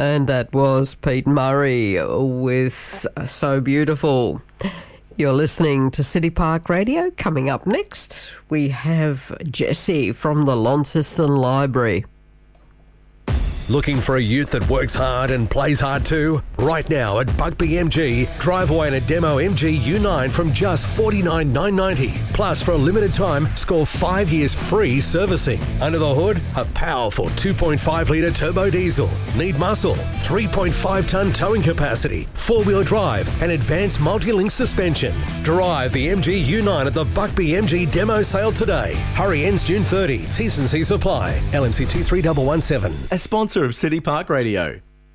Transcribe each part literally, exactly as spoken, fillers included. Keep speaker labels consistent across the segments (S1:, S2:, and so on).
S1: And that was Pete Murray with So Beautiful. You're listening to City Park Radio. Coming up next, we have Jessie from the Launceston Library.
S2: Looking for a ute that works hard and plays hard too? Right now at Buckby M G, drive away in a demo M G U nine from just forty-nine thousand nine hundred ninety dollars. Plus, for a limited time, score five years free servicing. Under the hood, a powerful two point five litre turbo diesel. Need muscle, three point five tonne towing capacity, four-wheel drive and advanced multi-link suspension. Drive the M G U nine at the Buckby M G demo sale today. Hurry, ends June thirtieth. T's and C's apply. L M C T three one one seven.
S3: A sponsor of City Park Radio.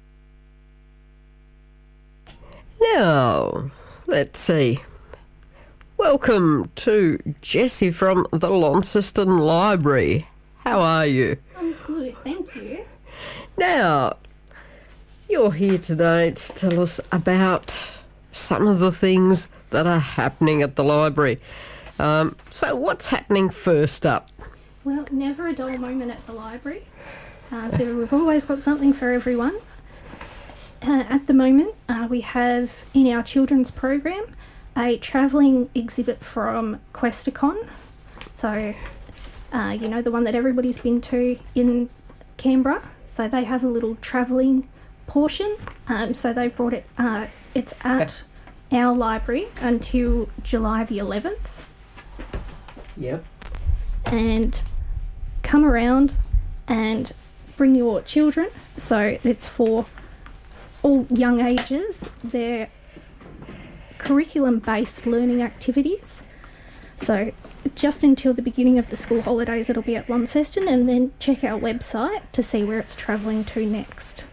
S1: Now, let's see. Welcome to Jessie from the Launceston Library. How are you?
S4: I'm good, thank you.
S1: Now, you're here today to tell us about some of the things that are happening at the library. Um, so what's happening first up?
S4: Well, never a dull moment at the library. Uh, so we've always got something for everyone. Uh, at the moment, uh, we have in our children's program a travelling exhibit from Questacon. So, uh, you know, the one that everybody's been to in Canberra. So they have a little travelling portion. Um, so they brought it, uh, it's at our library until July the eleventh.
S1: Yep.
S4: And come around and bring your children. So it's for all young ages. They're curriculum-based learning activities. So just until the beginning of the school holidays, it'll be at Launceston, and then check our website to see where it's travelling to next.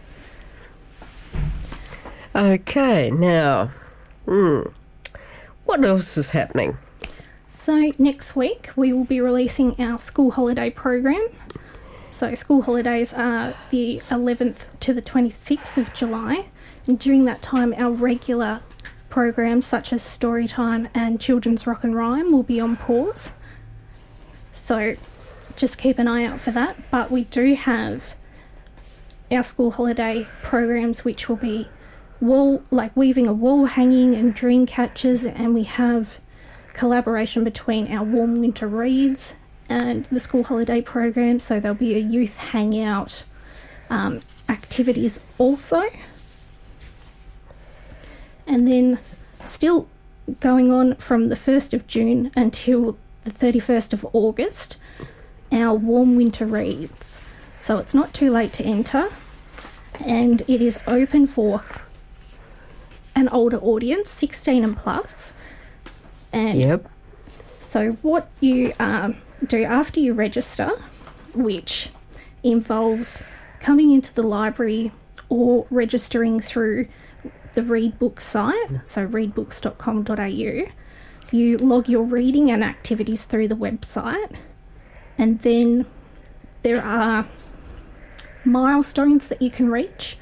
S1: Okay, now, hmm, what else is happening?
S4: So next week we will be releasing our school holiday program. So school holidays are the eleventh to the twenty-sixth of July. And during that time, our regular programs such as Storytime and Children's Rock and Rhyme will be on pause. So just keep an eye out for that. But we do have our school holiday programs, which will be wall, like weaving a wall hanging and dream catchers, and we have collaboration between our Warm Winter Reads and the school holiday program, so there'll be a youth hangout um, activities also. And then still going on from the first of June until the thirty-first of August, our Warm Winter Reads. So it's not too late to enter, and it is open for an older audience, sixteen and plus. And
S1: Yep.
S4: so what you um, do after you register, which involves coming into the library or registering through the Read Books site, so read books dot com dot a u, you log your reading and activities through the website, and then there are milestones that you can reach.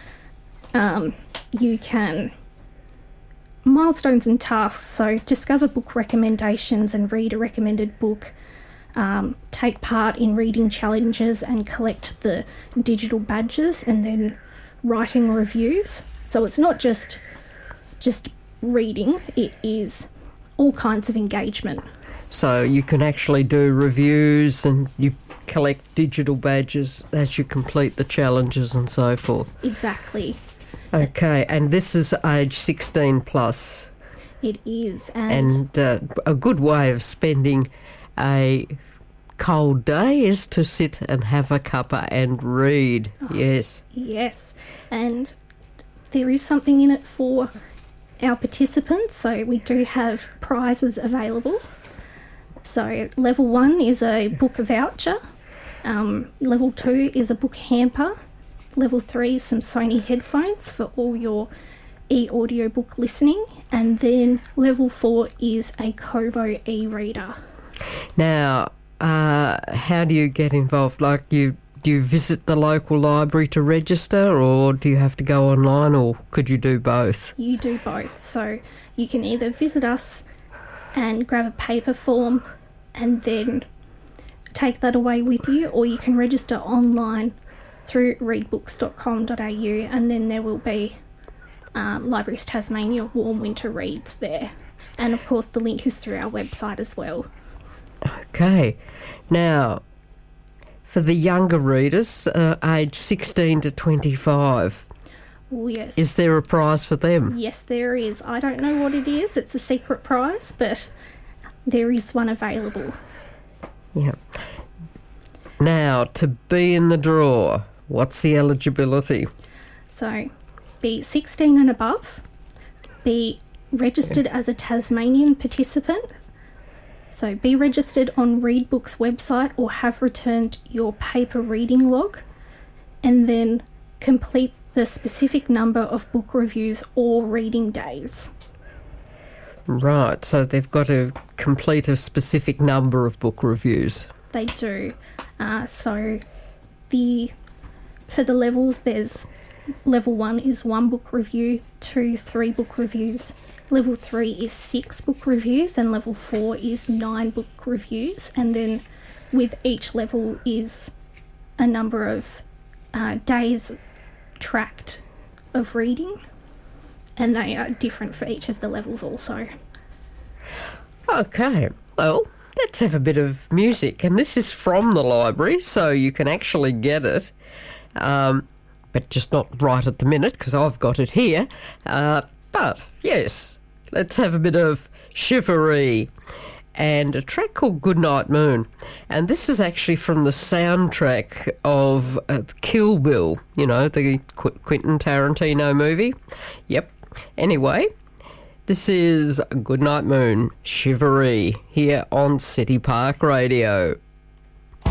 S4: Um, you can milestones and tasks, so discover book recommendations and read a recommended book, um, take part in reading challenges and collect the digital badges, and then writing reviews. So it's not just just reading, it is all kinds of engagement.
S1: So you can actually do reviews and you collect digital badges as you complete the challenges and so forth.
S4: Exactly.
S1: Okay, and this is age sixteen plus.
S4: It is. And,
S1: And uh, a good way of spending a cold day is to sit and have a cuppa and read.
S4: Oh.
S1: Yes.
S4: yes, and there is something in it for our participants, so we do have prizes available. So level one is a book voucher, um, level two is a book hamper, level three is some Sony headphones for all your e-audiobook listening, and then level four is a Kobo e-reader.
S1: Now, uh, how do you get involved? Like, you do you visit the local library to register, or do you have to go online, or could you do both?
S4: You do both. So you can either visit us and grab a paper form and then take that away with you, or you can register online through read books dot com dot a u, and then there will be um, Libraries Tasmania Warm Winter Reads there. And of course the link is through our website as well.
S1: Okay. Now, for the younger readers, uh, aged sixteen to twenty-five,
S4: Oh, yes.
S1: is there a prize for them?
S4: Yes, there is. I don't know what it is. It's a secret prize, but there is one available.
S1: Yeah. Now, to be in the draw, what's the eligibility?
S4: So, be sixteen and above, be registered as a Tasmanian participant. So, be registered on ReadBook's website or have returned your paper reading log, and then complete the specific number of book reviews or reading days.
S1: Right, so they've got to complete a specific number of book reviews.
S4: They do. Uh, so the for the levels, there's level one is one book review, two, three book reviews. Level three is six book reviews, and level four is nine book reviews. And then with each level is a number of uh, days tracked of reading, and they are different for each of the levels also.
S1: Okay, well, let's have a bit of music. And this is from the library, so you can actually get it, um, but just not right at the minute because I've got it here. Uh, but, yes, let's have a bit of Chivalry and a track called Goodnight Moon. And this is actually from the soundtrack of uh, Kill Bill, you know, the Qu- Quentin Tarantino movie. Yep. Anyway, this is Goodnight Moon, Chivalry, here on City Park Radio.